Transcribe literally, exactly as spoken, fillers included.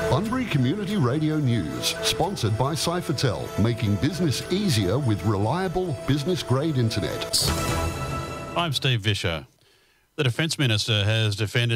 Bunbury Community Radio News, sponsored by Cyphertel, making business easier with reliable business-grade internet. I'm Steve Vischer. The Defence Minister has defended